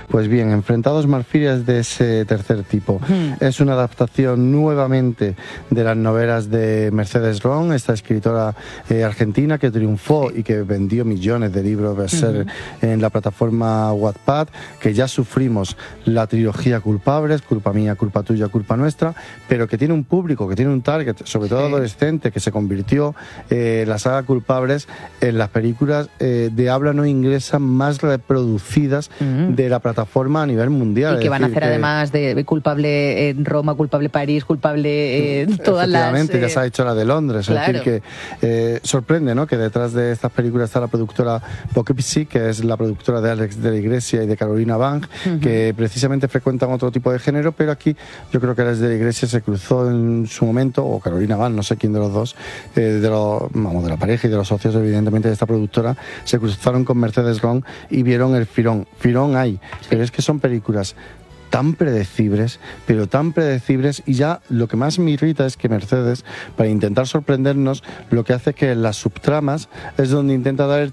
Pues bien, Enfrentados Marfilia es de ese tercer tipo. Es una adaptación nuevamente de las novelas de Mercedes Ron, esta escritora argentina que triunfó y que vendió millones de libros bestseller en la plataforma Wattpad, que ya sufrimos la trilogía Culpables, Culpa mía, culpa tuya, culpa nuestra, pero que tiene un público, que tiene un target, sobre todo adolescente, que se convirtió la saga Culpables en las películas de habla no inglesa más reproducidas de la plataforma a nivel mundial. Y que van a hacer además de Culpable en Roma, Culpable París, Culpable en todas las... Efectivamente, ya se ha hecho la de Londres. Claro. Es decir, que sorprende, ¿no?, que detrás de estas películas está la productora Poughkeepsie, que es la productora de Alex de la Iglesia y de Carolina Bang, que precisamente frecuentan otro tipo de género, pero aquí yo creo que Alex de la Iglesia se cruzó en su momento, o Carolina Bang, no sé quién de los dos, de la pareja y de los socios, evidentemente, de esta productora, se cruzaron con Mercedes Ron y vieron el filón. Filón hay, pero es que son películas tan predecibles, pero tan predecibles, y ya lo que más me irrita es que Mercedes, para intentar sorprendernos, lo que hace es que en las subtramas es donde intenta dar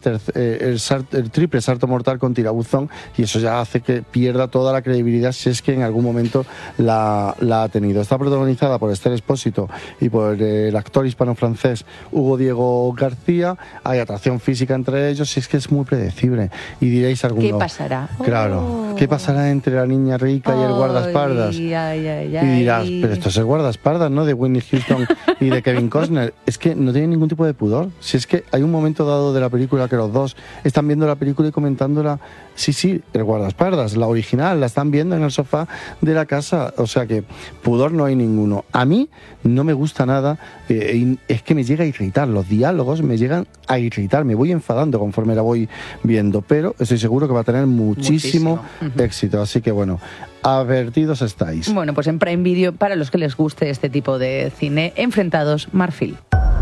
el triple salto mortal con tirabuzón, y eso ya hace que pierda toda la credibilidad, si es que en algún momento la ha tenido. Está protagonizada por Esther Expósito y por el actor hispano-francés Hugo Diego García. Hay atracción física entre ellos, y es que es muy predecible. Y diréis alguno... ¿Qué pasará? Claro, ¿qué pasará entre la niña rica y el guardaespaldas? Y dirás, pero esto es el guardaespaldas, ¿no?, de Whitney Houston y de Kevin Costner. Es que no tiene ningún tipo de pudor. Si es que hay un momento dado de la película que los dos están viendo la película y comentándola. Sí, el guardaespaldas, la original, la están viendo en el sofá de la casa. O sea que pudor no hay ninguno. A mí no me gusta nada, es que me llega a irritar. Los diálogos me llegan a irritar, me voy enfadando conforme la voy viendo, pero estoy seguro que va a tener muchísimo éxito. Así que bueno, advertidos estáis. Bueno, pues en Prime Video, para los que les guste este tipo de cine, Enfrentados Marfil.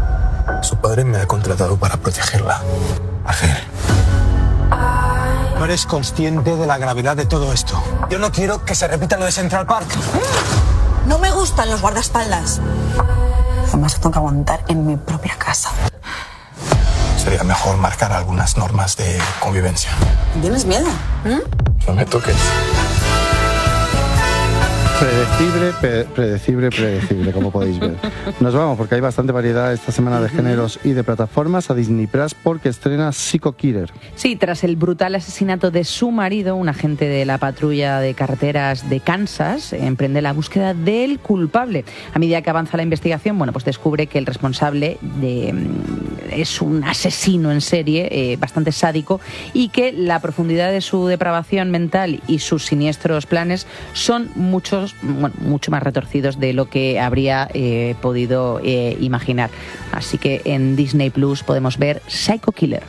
Su padre me ha contratado para protegerla. Marfil. No eres consciente de la gravedad de todo esto. Yo no quiero que se repita lo de Central Park. No me gustan los guardaespaldas. Además, tengo que aguantar en mi propia casa. Sería mejor marcar algunas normas de convivencia. ¿Tienes miedo? No me toques. Predecible, como podéis ver. Nos vamos, porque hay bastante variedad esta semana de géneros y de plataformas, a Disney Plus, porque estrena Psycho Killer. Sí, tras el brutal asesinato de su marido, un agente de la patrulla de carreteras de Kansas emprende la búsqueda del culpable. A medida que avanza la investigación, bueno, pues descubre que el responsable es un asesino en serie, bastante sádico, y que la profundidad de su depravación mental y sus siniestros planes son mucho más retorcidos de lo que habría podido imaginar. Así que en Disney Plus podemos ver Psycho Killer.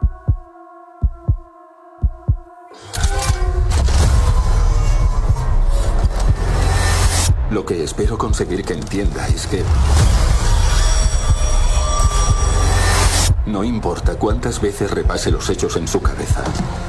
Lo que espero conseguir que entienda es que no importa cuántas veces repase los hechos en su cabeza,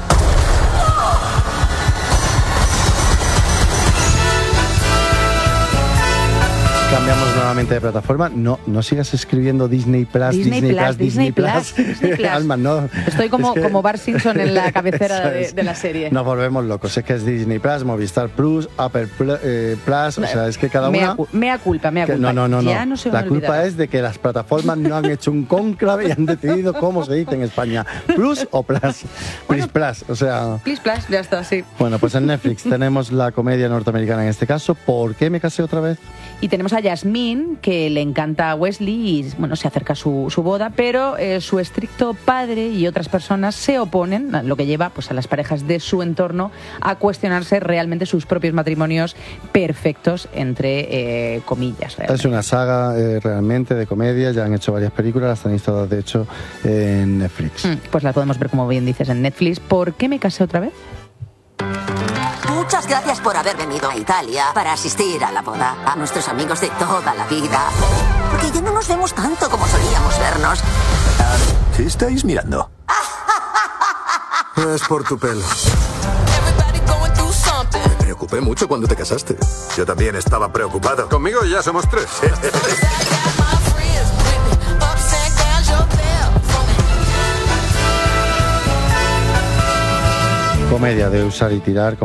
Cambiamos nuevamente de plataforma. No sigas escribiendo Disney Plus. Alma, no. Estoy como Bart Simpson en la cabecera de la serie. Nos volvemos locos. Es que es Disney Plus, Movistar Plus, Apple Plus. O sea, es que cada una... Mea culpa. No. Ya no se me La culpa es de que las plataformas no han hecho un cónclave y han decidido cómo se dice en España. ¿Plus o Plus? Bueno, Plus, o sea... Plus, ya está, sí. Bueno, pues en Netflix tenemos la comedia norteamericana en este caso. ¿Por qué me casé otra vez? Y tenemos a Yasmín, que le encanta a Wesley y bueno, se acerca su boda, pero su estricto padre y otras personas se oponen, lo que lleva pues a las parejas de su entorno a cuestionarse realmente sus propios matrimonios perfectos, entre comillas. Realmente. Es una saga realmente de comedia, ya han hecho varias películas, las tenéis todas de hecho en Netflix. Pues las podemos ver, como bien dices, en Netflix. ¿Por qué me casé otra vez? Muchas gracias por haber venido a Italia para asistir a la boda, a nuestros amigos de toda la vida. Porque ya no nos vemos tanto como solíamos vernos. ¿Qué estáis mirando? Es por tu pelo. Me preocupé mucho cuando te casaste. Yo también estaba preocupado. Conmigo ya somos 3. Comedia de usar y tirar.